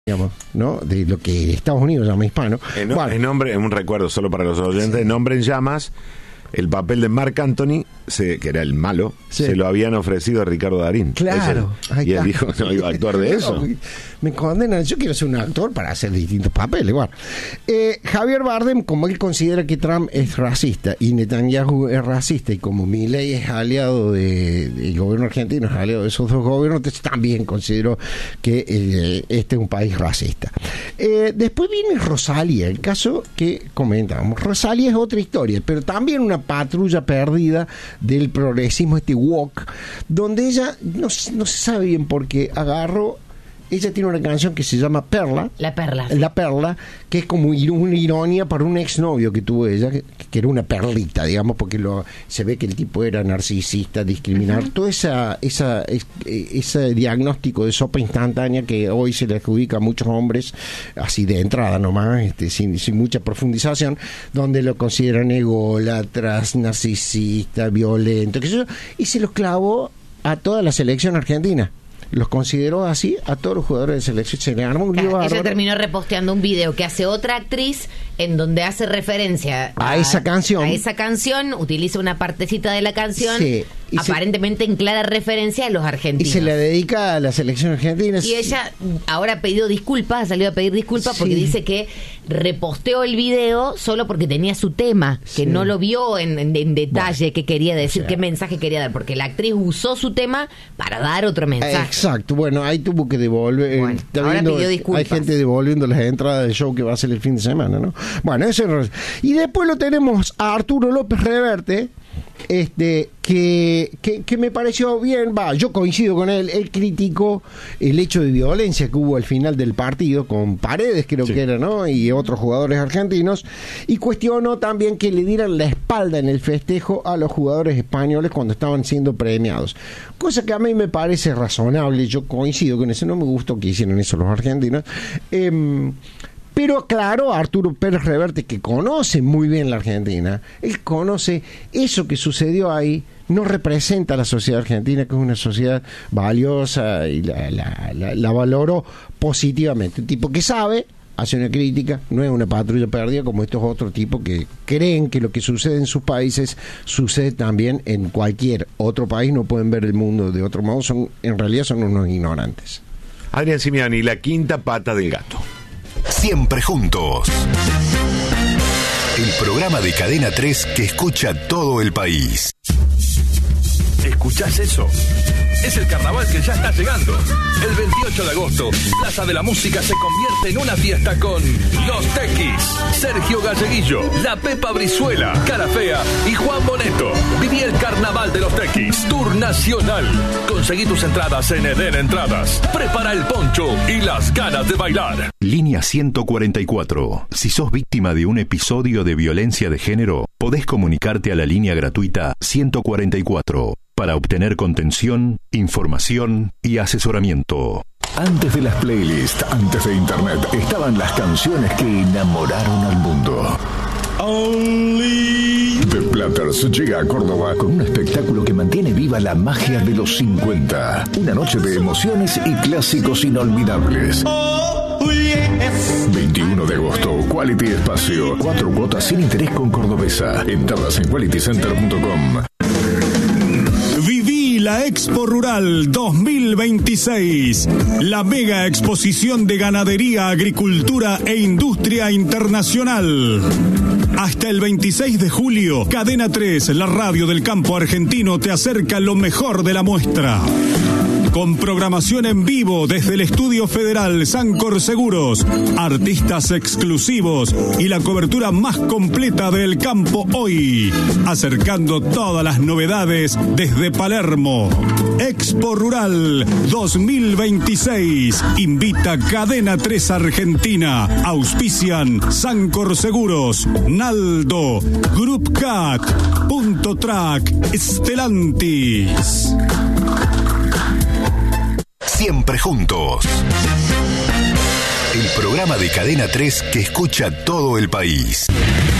digamos, ¿no? De lo que Estados Unidos llama hispano. En nombre, un recuerdo solo para los oyentes, Nombre en Llamas, el papel de Marc Anthony, que era el malo, se lo habían ofrecido a Ricardo Darín. Claro. Y él dijo, no iba a actuar de eso. Me condenan, yo quiero ser un actor para hacer distintos papeles. Bueno. Javier Bardem, como él considera que Trump es racista y Netanyahu es racista, y como Milei es aliado del gobierno argentino, es aliado de esos dos gobiernos, entonces también considero que este es un país racista. Después viene Rosalía, el caso que comentábamos. Rosalía es otra historia, pero también una patrulla perdida del progresismo, woke, donde ella no se sabe bien por qué agarró. Ella tiene una canción que se llama Perla. La Perla. La Perla, que es como una ironía para un exnovio que tuvo ella, que era una perlita, digamos, porque se ve que el tipo era narcisista, discriminador. Todo ese diagnóstico de sopa instantánea que hoy se le adjudica a muchos hombres, así de entrada nomás, sin mucha profundización, donde lo consideran ególatras, narcisista, violento, qué sé yo, y se los clavó a toda la selección argentina. Los consideró así a todos los jugadores de selección. Se le armó un lío bárbaro. Ella terminó reposteando un video que hace otra actriz en donde hace referencia a esa canción. A esa canción, utiliza una partecita de la canción, sí, aparentemente en clara referencia a los argentinos. Y se le dedica a la selección argentina. Y ella ahora ha pedido disculpas, ha salido a pedir disculpas porque dice que reposteó el video solo porque tenía su tema, que no lo vio en detalle, qué quería decir, qué mensaje quería dar, porque la actriz usó su tema para dar otro mensaje. Exacto, bueno, ahí tuvo que devolver. Ahora pidió disculpas. Hay gente devolviendo las entradas del show que va a ser el fin de semana, ¿no? Bueno, eso es. Y después lo tenemos a Arturo López Reverte, que me pareció bien. Yo coincido con él. Él criticó el hecho de violencia que hubo al final del partido con Paredes, creo que era, ¿no? Y otros jugadores argentinos, y cuestionó también que le dieran la espalda en el festejo a los jugadores españoles cuando estaban siendo premiados, cosa que a mí me parece razonable. Yo coincido con eso. No me gustó que hicieran eso los argentinos. Pero claro, Arturo Pérez Reverte, que conoce muy bien la Argentina, él conoce eso que sucedió ahí, no representa a la sociedad argentina, que es una sociedad valiosa, y la valoró positivamente. Un tipo que sabe, hace una crítica, no es una patrulla perdida como estos otros tipos que creen que lo que sucede en sus países sucede también en cualquier otro país, no pueden ver el mundo de otro modo, en realidad son unos ignorantes. Adrián Simiani, la quinta pata del gato. Siempre juntos. El programa de Cadena 3 que escucha todo el país. ¿Escuchás eso? Es el carnaval que ya está llegando. El 28 de agosto, Plaza de la Música se convierte en una fiesta con Los Tequis, Sergio Galleguillo, La Pepa Brizuela, Cara Fea y Juan Boneto. Viví el carnaval de Los Tequis, Tour Nacional. Conseguí tus entradas en Eden Entradas. Prepara el poncho y las ganas de bailar. Línea 144. Si sos víctima de un episodio de violencia de género, podés comunicarte a la línea gratuita 144 para obtener contención, información y asesoramiento. Antes de las playlists, antes de internet, estaban las canciones que enamoraron al mundo. The Platters llega a Córdoba con un espectáculo que mantiene viva la magia de los 50. Una noche de emociones y clásicos inolvidables. 21 de agosto, Quality Espacio. 4 cuotas sin interés con Cordobesa. Entradas en qualitycenter.com. Viví la Expo Rural 2026, la mega exposición de ganadería, agricultura e industria internacional. Hasta el 26 de julio, Cadena 3, la radio del campo argentino, te acerca lo mejor de la muestra. Con programación en vivo desde el Estudio Federal Sancor Seguros, artistas exclusivos y la cobertura más completa del campo hoy, acercando todas las novedades desde Palermo. Expo Rural 2026 invita Cadena 3 Argentina. Auspician Sancor Seguros, Naldo, Group Cat, Punto Track, Stellantis. Siempre juntos. El programa de Cadena 3 que escucha todo el país.